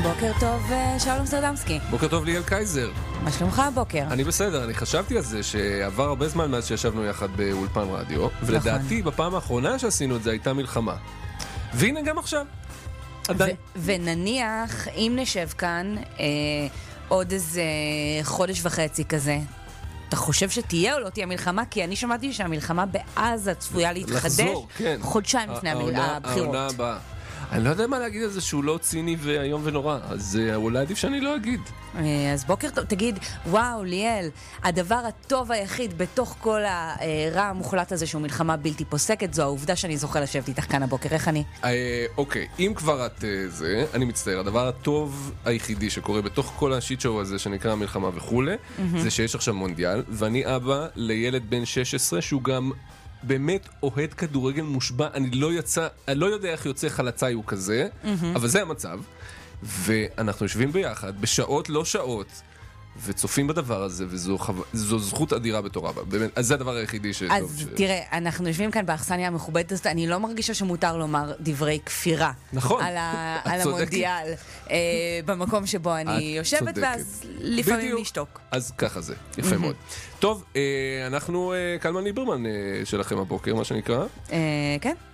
בוקר טוב, שלום סרדמסקי. בוקר טוב ליאל קייזר. מה שלומך הבוקר? אני בסדר, אני חשבתי על זה שעבר הרבה זמן מאז שישבנו יחד באולפן רדיו, ולדעתי בפעם האחרונה שעשינו את זה הייתה מלחמה. והנה גם עכשיו. ונניח, אם נשב כאן עוד איזה חודש וחצי כזה, אתה חושב שתהיה או לא תהיה מלחמה? כי אני שמעתי שהמלחמה בעזה צפויה להתחדש חודשיים לפני הבחירות. העונה הבאה. אני לא יודע מה להגיד על זה שהוא לא ציני והיום ונורא, אז אולי עדיף שאני לא אגיד. אז בוקר טוב, תגיד, וואו, ליאל, הדבר הטוב היחיד בתוך כל הרע המוחלט הזה שהוא מלחמה בלתי פוסקת, זו העובדה שאני זוכה לשבת איתך כאן הבוקר, איך אני? אוקיי, אם כבר את זה, אני מצטער, הדבר הטוב היחידי שקורה בתוך כל השיט שואו הזה שנקרא מלחמה וכו', זה שיש עכשיו מונדיאל, ואני אבא לילד בן 16 שהוא גם באמת אוהד כדורגל מושבע, אני לא יודע איך יוצא חלצאי הוא כזה, אבל זה המצב, ואנחנו יושבים ביחד, בשעות לא שעות, וצופים בדבר הזה, וזו זכות אדירה בתור אבא, באמת, אז זה הדבר היחידי שטוב. אז תראה, אנחנו יושבים כאן באכסניה המכובדת הזאת, אני לא מרגישה שמותר לומר דברי כפירה. נכון. על המונדיאל, במקום שבו אני יושבת, ואז לפעמים נשתוק. אז ככה זה, יפה מאוד. טוב, אנחנו קלמן ליברמן שלכם הבוקר, מה שנקרא. כן.